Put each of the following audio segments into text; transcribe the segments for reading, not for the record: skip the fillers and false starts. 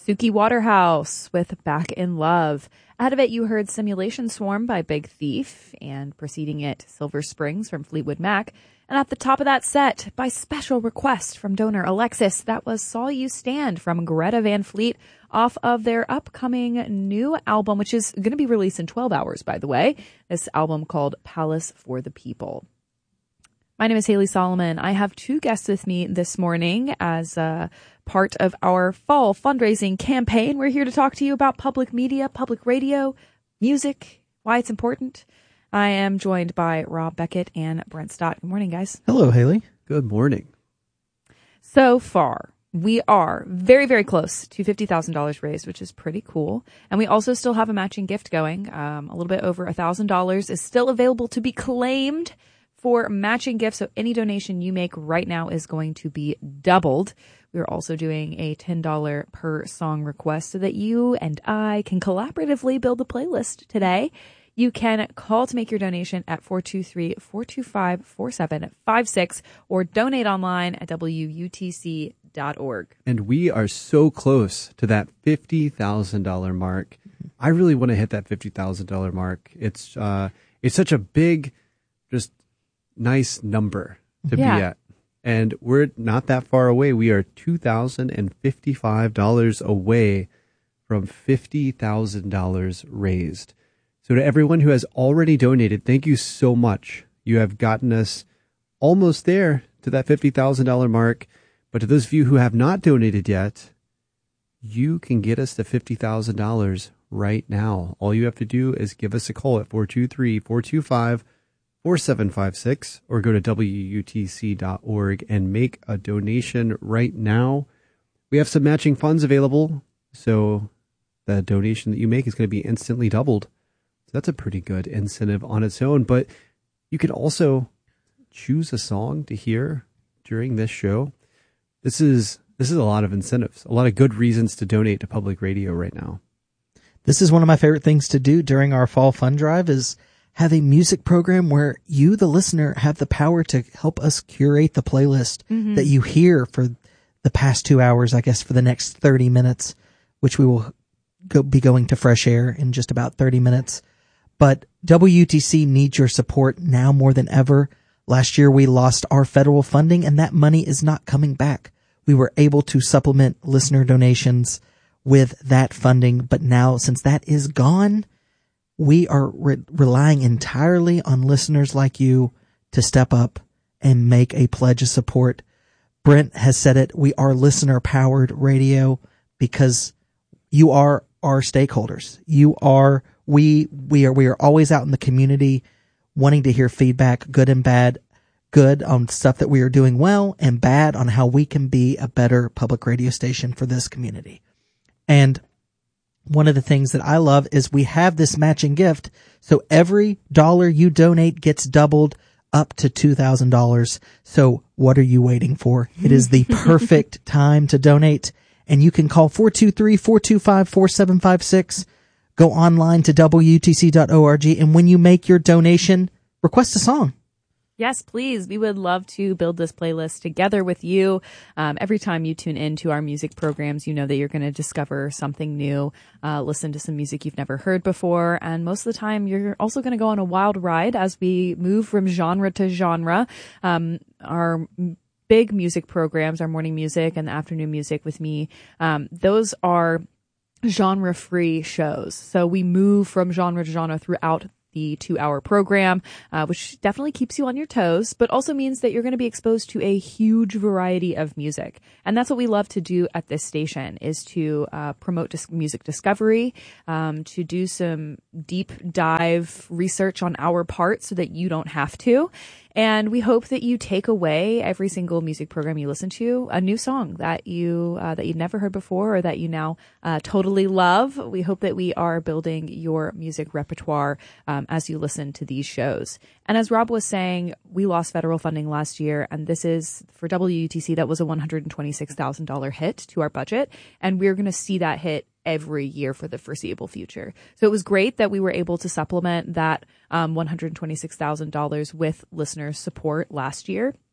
Suki Waterhouse with Back in Love. Ahead of it, you heard Simulation Swarm by Big Thief, and preceding it, Silver Springs from Fleetwood Mac. And at the top of that set, by special request from donor Alexis, that was Saw You Stand from Greta Van Fleet off of their upcoming new album, which is going to be released in 12 hours, by the way. This album called Palace for the People. My name is Haley Solomon. I have two guests with me this morning as part of our fall fundraising campaign. We're here to talk to you about public media, public radio, music, why it's important. I am joined by Rob Beckett and Brent Stott. Good morning, guys. Hello, Haley. Good morning. So far, we are very, very close to $50,000 raised, which is pretty cool. And we also still have a matching gift going. A little bit over $1,000 is still available to be claimed for matching gifts. So any donation you make right now is going to be doubled. We're also doing a $10 per song request so that you and I can collaboratively build the playlist today. You can call to make your donation at 423-425-4756 or donate online at WUTC.org. And we are so close to that $50,000 mark. I really want to hit that $50,000 mark. It's such a big, just nice number to be at. And we're not that far away. We are $2,055 away from $50,000 raised. So to everyone who has already donated, thank you so much. You have gotten us almost there to that $50,000 mark. But to those of you who have not donated yet, you can get us to $50,000 right now. All you have to do is give us a call at 423-425-4756 or go to WUTC.org and make a donation right now. We have some matching funds available, so the donation that you make is going to be instantly doubled. So that's a pretty good incentive on its own. But you can also choose a song to hear during this show. This is a lot of incentives, a lot of good reasons to donate to public radio right now. This is one of my favorite things to do during our fall fund drive is have a music program where you, the listener, have the power to help us curate the playlist that you hear for the past 2 hours, I guess, for the next 30 minutes, which we will be going to Fresh Air in just about 30 minutes. But WUTC needs your support now more than ever. Last year, we lost our federal funding, and that money is not coming back. We were able to supplement listener donations with that funding, but now, since that is gone, we are relying entirely on listeners like you to step up and make a pledge of support. Brent has said it. We are listener-powered radio because you are our stakeholders. We are always out in the community wanting to hear feedback, good and bad, good on stuff that we are doing well and bad on how we can be a better public radio station for this community. And one of the things that I love is we have this matching gift. So every dollar you donate gets doubled up to $2,000. So what are you waiting for? It is the perfect time to donate. And you can call 423-425-4756. Go online to WUTC.org. And when you make your donation, request a song. Yes, please. We would love to build this playlist together with you. Every time you tune into our music programs, you know that you're going to discover something new, listen to some music you've never heard before. And most of the time, you're also going to go on a wild ride as we move from genre to genre. Our big music programs, our morning music and the afternoon music with me, those are genre-free shows. So we move from genre to genre throughout the 2-hour program, which definitely keeps you on your toes, but also means that you're going to be exposed to a huge variety of music. And that's what we love to do at this station, is to promote music discovery, to do some deep dive research on our part so that you don't have to. And we hope that you take away every single music program you listen to a new song that you'd never heard before or that you now totally love. We hope that we are building your music repertoire as you listen to these shows. And as Rob was saying, we lost federal funding last year, and this is for WUTC. That was a $126,000 hit to our budget, and we're going to see that hit every year for the foreseeable future. So it was great that we were able to supplement that $126,000 with listeners' support last year.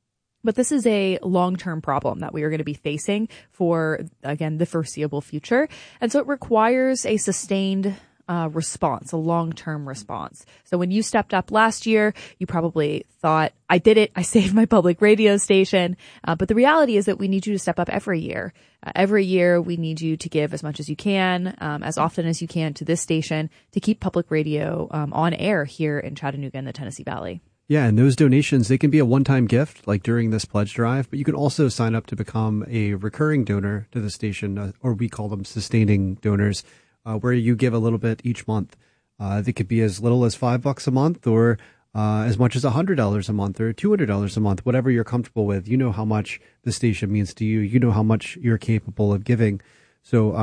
But this is a long-term problem that we are going to be facing for, again, the foreseeable future. And so it requires a sustained response, a long-term response. So when you stepped up last year, you probably thought, I did it. I saved my public radio station. But the reality is that we need you to step up every year. Every year, we need you to give as much as you can, as often as you can to this station to keep public radio on air here in Chattanooga and the Tennessee Valley. Yeah, and those donations, they can be a one-time gift, like during this pledge drive, but you can also sign up to become a recurring donor to the station, or we call them sustaining donors, where you give a little bit each month. They could be as little as $5 a month, or as much as $100 a month, or $200 a month, whatever you're comfortable with. You know how much the station means to you. You know how much you're capable of giving. So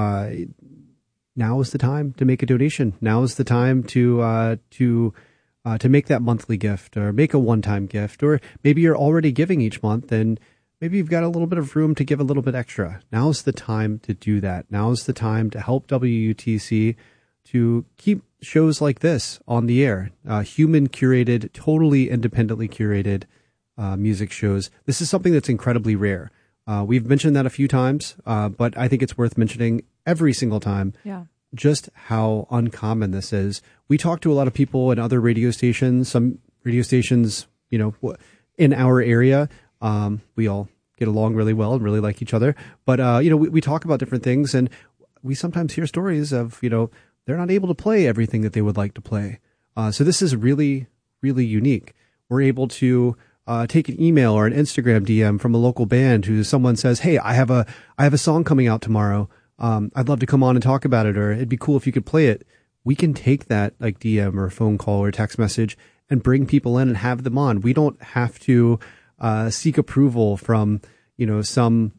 now is the time to make a donation. Now is the time to make that monthly gift, or make a one-time gift, or maybe you're already giving each month and maybe you've got a little bit of room to give a little bit extra. Now's the time to do that. Now's the time to help WUTC to keep shows like this on the air. Human curated, totally independently curated music shows. This is something that's incredibly rare. We've mentioned that a few times, but I think it's worth mentioning every single time. Yeah. Just how uncommon this is. We talk to a lot of people in other radio stations, some radio stations, in our area. We all get along really well and really like each other. But, we talk about different things, and we sometimes hear stories of, they're not able to play everything that they would like to play. So this is really, really unique. We're able to take an email or an Instagram DM from a local band who someone says, hey, I have a song coming out tomorrow. I'd love to come on and talk about it, or it'd be cool if you could play it. We can take that like DM or phone call or text message and bring people in and have them on. We don't have to seek approval from, some,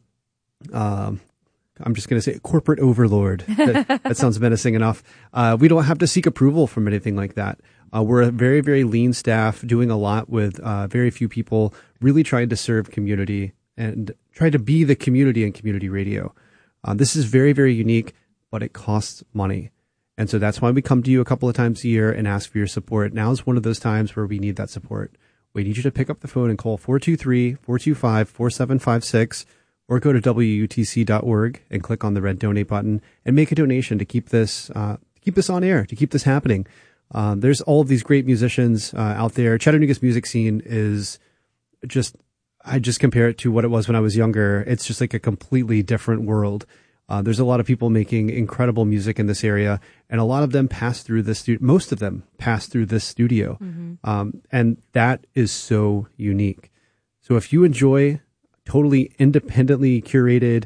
I'm just going to say corporate overlord. That sounds menacing enough. We don't have to seek approval from anything like that. We're a very, very lean staff doing a lot with very few people, really trying to serve community and try to be the community in community radio. This is very, very unique, but it costs money. And so that's why we come to you a couple of times a year and ask for your support. Now is one of those times where we need that support. We need you to pick up the phone and call 423-425-4756 or go to WUTC.org and click on the red donate button and make a donation to keep this on air, to keep this happening. There's all of these great musicians out there. Chattanooga's music scene is I just compare it to what it was when I was younger. It's just like a completely different world. There's a lot of people making incredible music in this area, and a lot of them pass through this most of them pass through this studio. Mm-hmm. And that is so unique. So if you enjoy totally independently curated,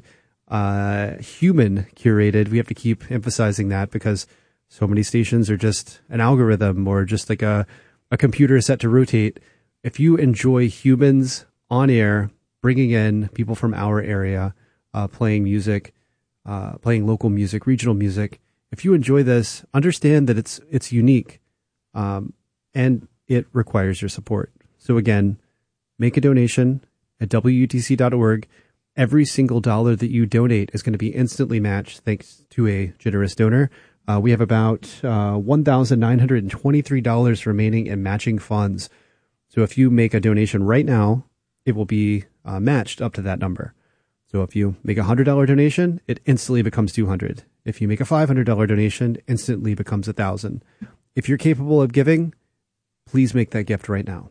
human curated, we have to keep emphasizing that because so many stations are just an algorithm or just like a computer set to rotate. If you enjoy humans on air, bringing in people from our area, playing music, playing local music, regional music. If you enjoy this, understand that it's unique, and it requires your support. So again, make a donation at WUTC.org. Every single dollar that you donate is going to be instantly matched thanks to a generous donor. We have about $1,923 remaining in matching funds. So if you make a donation right now, it will be matched up to that number. So if you make a $100 donation, it instantly becomes $200. If you make a $500 donation, instantly becomes $1,000. If you're capable of giving, please make that gift right now.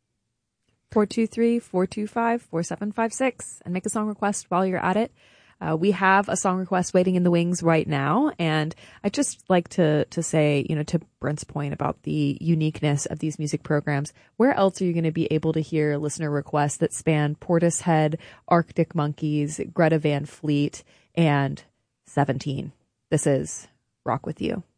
423-425-4756 and make a song request while you're at it. We have a song request waiting in the wings right now. And I'd just like to say, to Brent's point about the uniqueness of these music programs, where else are you going to be able to hear listener requests that span Portishead, Arctic Monkeys, Greta Van Fleet, and 17? This is Rock With You.